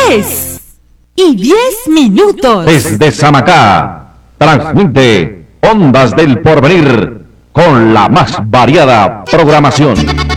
10:10. Desde Samacá, transmite Ondas del Porvenir con la más variada programación.